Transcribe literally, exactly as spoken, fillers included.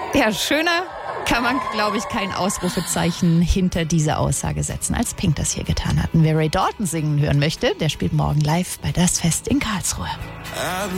Ja, schöner kann man, glaube ich, kein Ausrufezeichen hinter diese Aussage setzen, als Pink das hier getan hat. Und wer Ray Dalton singen hören möchte, der spielt morgen live bei Das Fest in Karlsruhe.